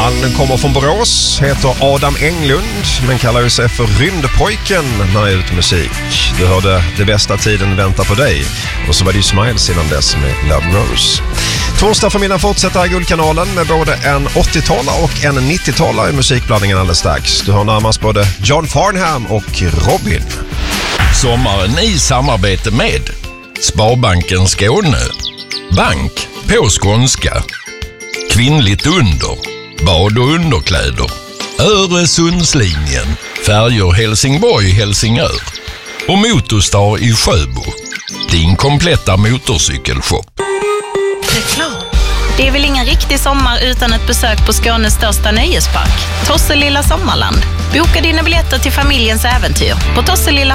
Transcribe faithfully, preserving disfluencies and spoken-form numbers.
Han kommer från Borås, heter Adam Englund, men kallar ju sig för Rymdpojken när han är ute musik. Du hörde Det bästa tiden väntar på dig. Och så var det ju Smiles innan dess med Love Rose. Torsdag förmiddagen fortsätter i Guldkanalen med både en åttiotalare och en nittiotalare i musikblandningen alldeles strax. Du har närmast både John Farnham och Robin. Sommaren i samarbete med Sparbanken Skåne. Bank på skånska. Kvinnligt under. Bad- och underkläder. Öresundslinjen. Färjor Helsingborg-Helsingör. Och Motorstar i Sjöbo. Din kompletta motorcykelshop. Reklam. Det är väl ingen riktig sommar utan ett besök på Skånes största nöjespark, Tosselilla Sommarland. Boka dina biljetter till familjens äventyr på tosselilla